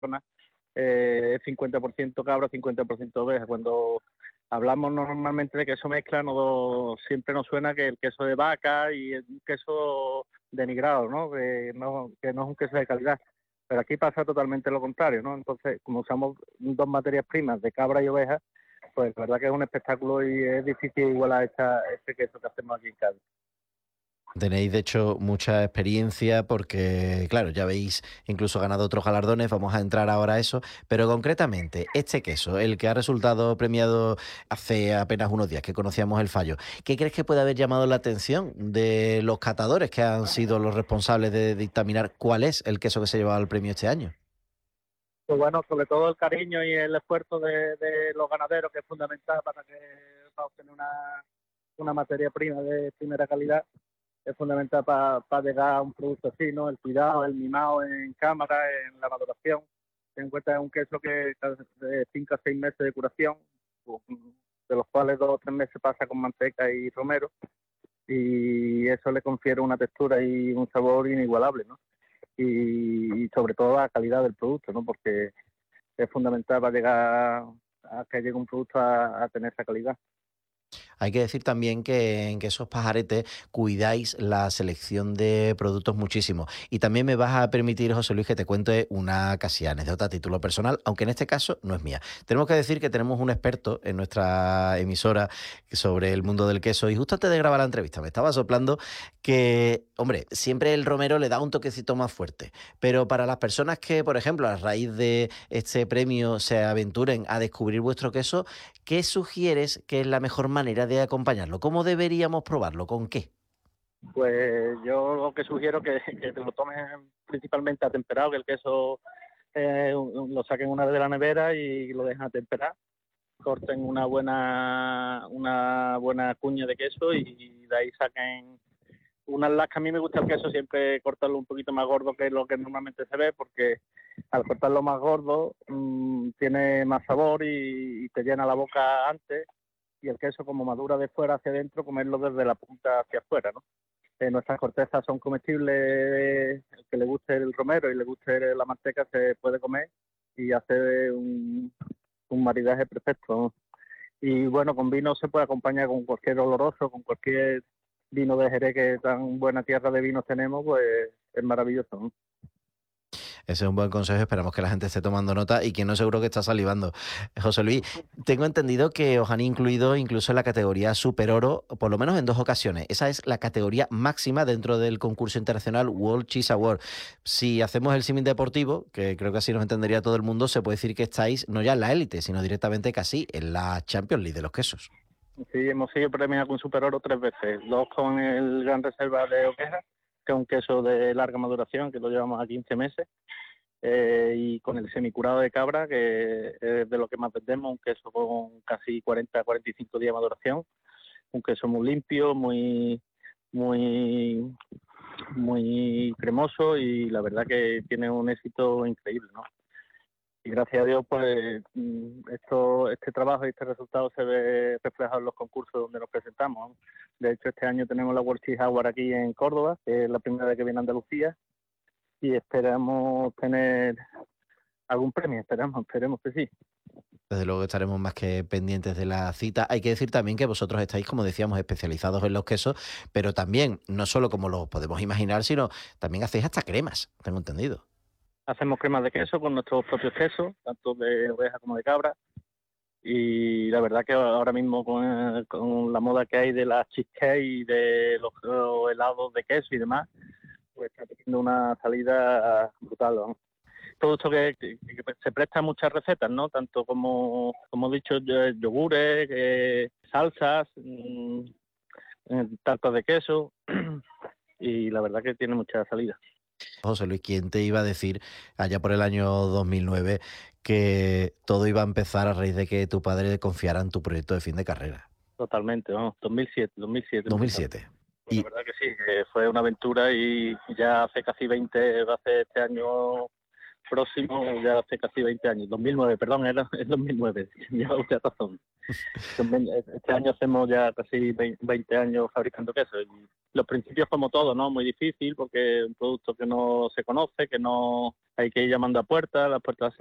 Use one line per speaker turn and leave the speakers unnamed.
zona es 50% cabra, 50% oveja. Cuando hablamos normalmente de queso mezcla, siempre nos suena que el queso de vaca y el queso denigrado, ¿no? Que no es un queso de calidad. Pero aquí pasa totalmente lo contrario, ¿no? Entonces, como usamos dos materias primas de cabra y oveja, pues la verdad que es un espectáculo y es difícil igualar este queso que hacemos aquí en Cádiz.
Tenéis, de hecho, mucha experiencia porque, claro, ya habéis incluso ganado otros galardones, vamos a entrar ahora a eso, pero concretamente, este queso, el que ha resultado premiado hace apenas unos días que conocíamos el fallo, ¿qué crees que puede haber llamado la atención de los catadores que han sido los responsables de dictaminar cuál es el queso que se llevaba el premio este año?
Pues bueno, sobre todo el cariño y el esfuerzo de los ganaderos, que es fundamental para obtener una materia prima de primera calidad, es fundamental para llegar a un producto así, ¿no? El cuidado, el mimado en cámara, en la maduración. Ten en cuenta que es un queso que de 5 a 6 meses de curación, de los cuales 2 o 3 meses pasa con manteca y romero, y eso le confiere una textura y un sabor inigualable, ¿no? Y sobre todo la calidad del producto, ¿no? Porque es fundamental para llegar a que llegue un producto a tener esa calidad.
Hay que decir también que en Quesos Pajarete cuidáis la selección de productos muchísimo. Y también me vas a permitir, José Luis, que te cuente una casi anécdota a título personal, aunque en este caso no es mía. Tenemos que decir que tenemos un experto en nuestra emisora sobre el mundo del queso y justo antes de grabar la entrevista me estaba soplando que, hombre, siempre el romero le da un toquecito más fuerte, pero para las personas que, por ejemplo, a raíz de este premio se aventuren a descubrir vuestro queso, ¿qué sugieres que es la mejor manera de acompañarlo? ¿Cómo deberíamos probarlo? ¿Con qué?
Pues yo lo que sugiero que te lo tomes principalmente atemperado, que el queso lo saquen una vez de la nevera y lo dejen atemperar, corten una buena cuña de queso y de ahí saquen unas lascas. A mí me gusta el queso siempre cortarlo un poquito más gordo que lo que normalmente se ve, porque al cortarlo más gordo tiene más sabor y te llena la boca antes, y el queso como madura de fuera hacia adentro, comerlo desde la punta hacia afuera, ¿no? Nuestras cortezas son comestibles, el que le guste el romero y le guste la manteca se puede comer y hace un maridaje perfecto, ¿no? Y bueno, con vino se puede acompañar con cualquier oloroso, con cualquier vino de Jerez, que tan buena tierra de vinos tenemos, pues es maravilloso, ¿no?
Ese es un buen consejo, esperamos que la gente esté tomando nota y que no seguro que está salivando. José Luis, tengo entendido que os han incluido incluso en la categoría Super Oro, por lo menos en 2 ocasiones. Esa es la categoría máxima dentro del concurso internacional World Cheese Award. Si hacemos el símil deportivo, que creo que así nos entendería todo el mundo, se puede decir que estáis no ya en la élite, sino directamente casi en la Champions League de los quesos.
Sí, hemos sido premiados con Super Oro 3 veces, 2 con el Gran Reserva de Oveja, que es un queso de larga maduración, que lo llevamos a 15 meses, y con el semicurado de cabra, que es de lo que más vendemos, un queso con casi 40-45 días de maduración, un queso muy limpio, muy, muy cremoso, y la verdad que tiene un éxito increíble, ¿no? Y gracias a Dios, pues este trabajo y este resultado se ve reflejado en los concursos donde nos presentamos, ¿no? De hecho, este año tenemos la World Cheese Award aquí en Córdoba, que es la primera vez que viene a Andalucía, y esperamos tener algún premio, esperemos que sí.
Desde luego estaremos más que pendientes de la cita. Hay que decir también que vosotros estáis, como decíamos, especializados en los quesos, pero también, no solo como lo podemos imaginar, sino también hacéis hasta cremas, tengo entendido.
Hacemos cremas de queso con nuestros propios quesos, tanto de oveja como de cabra, y la verdad que ahora mismo con la moda que hay de las cheesecake y de los helados de queso y demás, pues está teniendo una salida brutal, ¿no? Todo esto que se presta a muchas recetas, ¿no? Tanto como he dicho, yogures, salsas, tartas de queso, y la verdad que tiene mucha salida.
José Luis, ¿quién te iba a decir allá por el año 2009 que todo iba a empezar a raíz de que tu padre confiara en tu proyecto de fin de carrera?
Totalmente, ¿no? 2007 empezamos.
2007.
Pues la
Y
verdad que sí, que fue una aventura, y ya hace casi 20, hace este año próximo ya hace casi 20 años, 2009, perdón, era el 2009, lleva usted razón. Este año hacemos ya casi 20 años fabricando queso y los principios como todo, ¿no? Muy difícil porque es un producto que no se conoce, que no hay que ir llamando a puertas, las puertas